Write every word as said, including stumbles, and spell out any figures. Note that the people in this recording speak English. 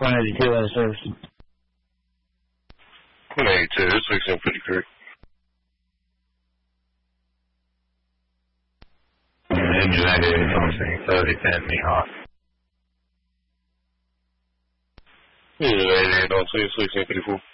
one eighty-two out of service. one eighty-two, this week's in Pretty Creek. Engine ninety-eight, something, thirty, ten, me off. Engine ninety-eight, don't see, this week's in fifty-four.